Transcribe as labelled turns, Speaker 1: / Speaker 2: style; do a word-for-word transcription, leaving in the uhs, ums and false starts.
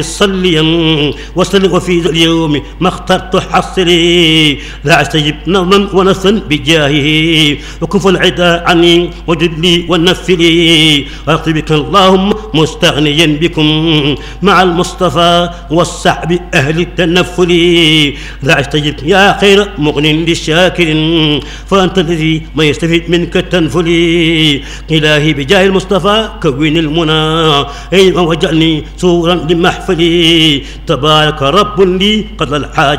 Speaker 1: صليا وسلم وفي ذا اليوم ما اخترت حصري لا استجب نظما ونصا بجاهه وكف العدا عني وجد لي ونفلي واقضي بك اللهم مستغنيا بكم مع المصطفى والصحب اهل التنفل لا استجب يا خير مغن للشاكر فانت الذي ما يستفيد منك التنفلي الهي بجاه المصطفى كون المنى ايضا وجعلني صورا لمحفلي تبارك رب لي قضى الحاجة